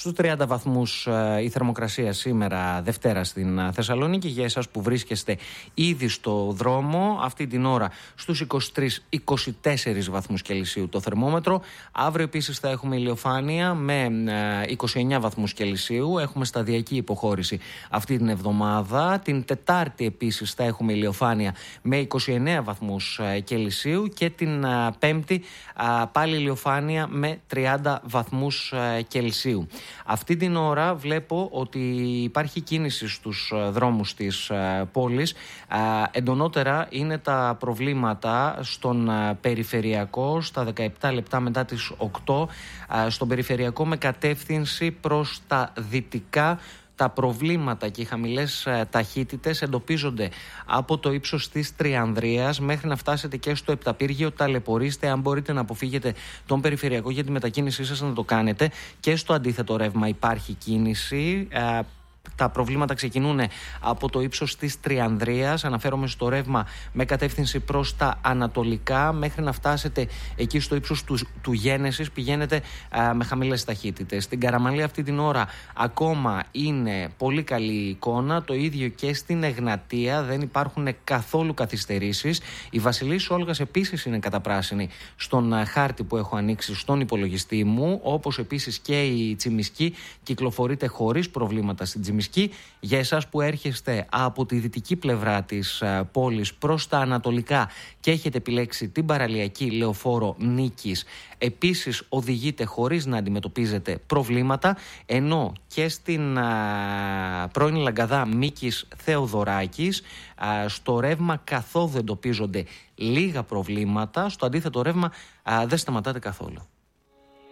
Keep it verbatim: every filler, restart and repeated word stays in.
Στους τριάντα βαθμούς η θερμοκρασία σήμερα Δευτέρα στην Θεσσαλονίκη. Για εσάς που βρίσκεστε ήδη στο δρόμο, αυτή την ώρα στους είκοσι τρεις είκοσι τέσσερις βαθμούς Κελσίου το θερμόμετρο. Αύριο επίσης θα έχουμε ηλιοφάνεια με είκοσι εννέα βαθμούς Κελσίου. Έχουμε σταδιακή υποχώρηση αυτή την εβδομάδα. Την Τετάρτη επίσης θα έχουμε ηλιοφάνεια με είκοσι εννέα βαθμούς Κελσίου και την Πέμπτη πάλι ηλιοφάνεια με τριάντα βαθμούς Κελσίου. Αυτή την ώρα βλέπω ότι υπάρχει κίνηση στους δρόμους της πόλης. Εντονότερα είναι τα προβλήματα στον περιφερειακό στα δεκαεπτά λεπτά μετά τις οκτώ, στον περιφερειακό με κατεύθυνση προς τα δυτικά. Τα προβλήματα και οι χαμηλές ταχύτητες εντοπίζονται από το ύψος της Τριανδρίας μέχρι να φτάσετε και στο Επταπύργιο. Ταλαιπωρήστε, αν μπορείτε να αποφύγετε τον περιφερειακό για τη μετακίνησή σας, να το κάνετε. Και στο αντίθετο ρεύμα υπάρχει κίνηση. Τα προβλήματα ξεκινούν από το ύψος της Τριανδρίας. Αναφέρομαι στο ρεύμα με κατεύθυνση προς τα ανατολικά. Μέχρι να φτάσετε εκεί στο ύψος του, του Γένεσης πηγαίνετε α, με χαμηλές ταχύτητες. Στην Καραμαλή αυτή την ώρα ακόμα είναι πολύ καλή εικόνα. Το ίδιο και στην Εγνατία. Δεν υπάρχουν καθόλου καθυστερήσεις. Η Βασιλής Όλγας επίσης είναι καταπράσινη στον χάρτη που έχω ανοίξει στον υπολογιστή μου. Όπως επίσης και η Τσιμισκή κυκλοφορείται χωρίς προβλήματα στην Τσιμισκή. Για εσάς που έρχεστε από τη δυτική πλευρά της πόλης προς τα ανατολικά και έχετε επιλέξει την παραλιακή λεωφόρο Νίκης, επίσης οδηγείτε χωρίς να αντιμετωπίζετε προβλήματα, ενώ και στην α, πρώην Λαγκαδά Μίκης Θεοδωράκης α, στο ρεύμα καθόλου εντοπίζονται λίγα προβλήματα. Στο αντίθετο ρεύμα α, δεν σταματάτε καθόλου.